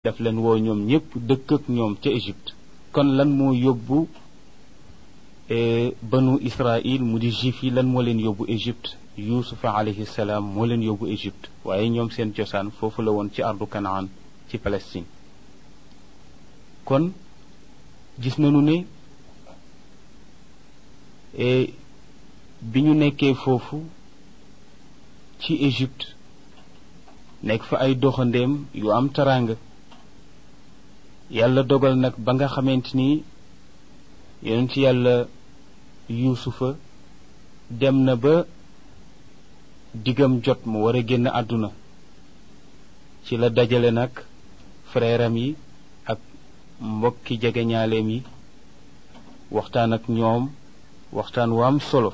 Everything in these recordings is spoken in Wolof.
daf leen woo ñoom ñépp dëkk ak ñoom ca Égypte. kon lan moo yóbbu banu Israël mu di juif yi lan moo leen yóbbu Égypte? Yuusufa alayhi salaam moo leen yóbbu Égypte, waaye ñoom seen cosaan foofu la woon ci ardu Kanaan ci Palestine. kon gis nañu ne bi ñu nekkee foofu ci Égypte nekk fa ay doxandeem yu am taraanga, yàlla dogal nag ba nga xamante ni yonent yàlla Yuusufa dem na ba diggam jot mu war a génn àdduna, ci la dajale nag frèram yi ak mbokki jegeñaaleem yi waxtaan ak ñoom waxtaan wu am solo.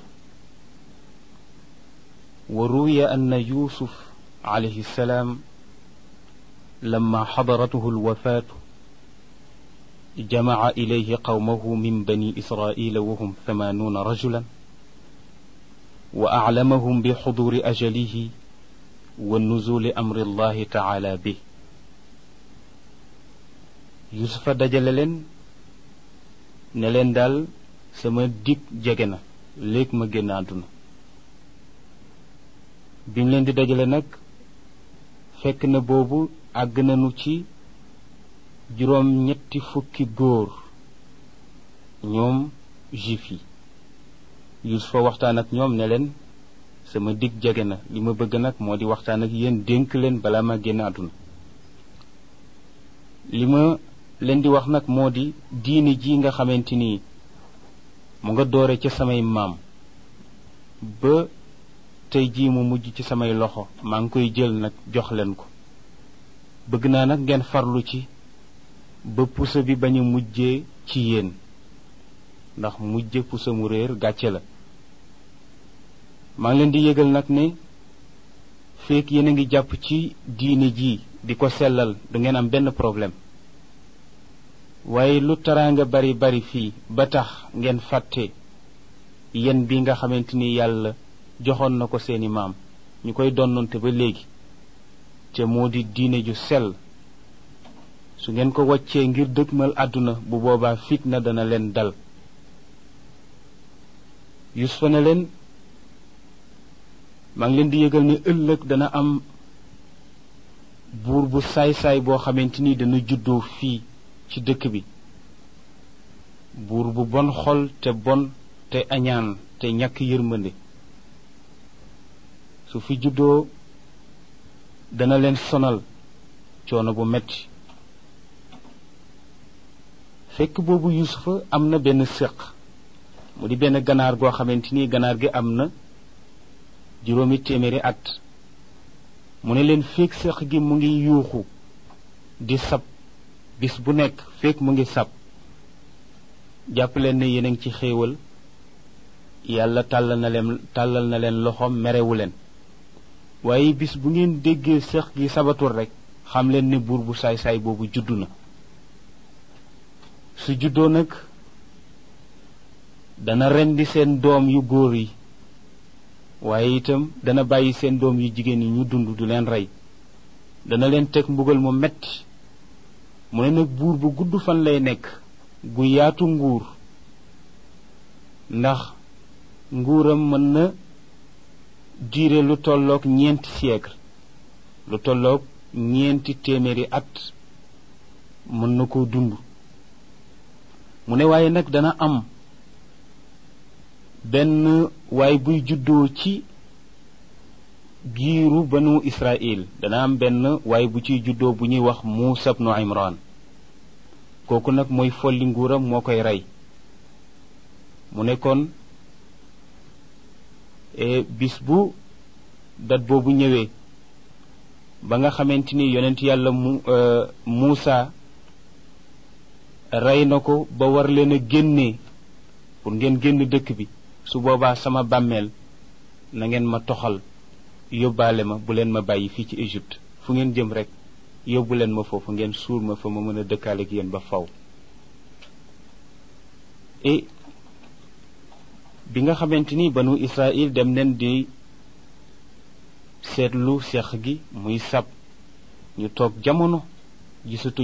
wa ruwiya anna Yuusuf alayhi salaam lamma xadaratuhu alwafaatu jamaca ilayhi qawmahu min bani Israa'iila wa hum 80 rajulan wa aclamahum bi xuduuri ajalihi wa nuzuli amri Allahi taala bi. Yuusufa dajale leen ne leen daal sama dig jege na, léegi ma génn àdduna. bi mu leen di dajale nag fekk na boobu àgg nañu ci juróom-ñetti fukki góor ñoom juif yi. Yuusufa waxtaan ak ñoom ne leen sama dig jege na, li ma bëgg nag moo di waxtaan ak yéen dénk leen balaa ma génn àdduna. li ma leen di wax nag moo di diine ji nga xamante ni mu nga doore ca samay maam ba tey jii mu mujj ci samay loxo, maa ngi koy jël nag jox leen ko. bëgg naa nag ngeen farlu ci ba pusa bi bañ a mujjee ci yéen, ndax mujje pusa mu réer gàcce la. maa ngi leen di yëgal nag ne fekk yéen a ngi jàpp ci diine ji di ko sellal du ngeen am benn problème, waaye lu taraanga bari bari fii ba tax ngeen fàtte yéen bi nga xamante ni yàlla joxoon na ko seeni maam ñu koy donnante ba léegi, te moo di diine ju sell. su ngeen ko waccee ngir dëgmal àdduna bu boobaa fitna dana leen dal. Yuusufa ne leen maa ngi leen di yëgal ne ëllëg dana am buur bu saay-saay boo xamante ni dana juddoo fii ci dëkk bi, buur bu bon xol te bon te añaan te ñàkk yërmande. su fi juddoo dana leen sonal coono bu metti. fekk boobu Yuusufa am na benn séq, mu di benn ganaar goo xamante ni ganaar gi am na 80 at. mu ne leen fekk séq gi mu ngi yuuxu di sab bis bu nekk, fekk mu ngi sab, jàpp leen ne yéen a ngi ci xéewal. yàlla tàllal na leen loxoom, merewu leen. waaye bis bu ngeen déggee séq gi sabatul rek xam leen ne buur bu saay-saay boobu juddu na. su juddoo nag dana rendi seen doom yu góor yi, waaye itam dana bàyyi seen doom yu jigéen yi ñu dund, du leen rey. dana leen teg mbugal mu metti. mu ne nag buur bu gudd fan lay nekk, gu yaatu nguur, ndax nguuram mën na diire lu tolloog 4 siècle, lu tolloog 4 téeméeri at mën na koo dund. mu ne waaye nag dana am benn waay buy juddoo ci giiru banu Israël, dana am benn waay bu ciy juddoo bu ñuy wax Muusa ibnu Imran. kooku nag mooy folli nguuram, moo koy rey. mu ne kon bis bu dat boobu ñëwee ba nga xamante ni yonent yàlla Muusa rey na ko ba war leen a génnee pour ngeen génn dëkk bi, su boobaa sama bàmmeel na ngeen ma toxal yóbbaale ma, bu leen ma bàyyi fii ci Égypte. fu ngeen jëm rek yóbbu leen ma foofu, ngeen suul ma fa, ma mën a dëkkaale ak yéen ba faw. et bi nga xamante ni banu Israël dem nen di seetlu seex gi muy sab, ñu toog jamono gisatu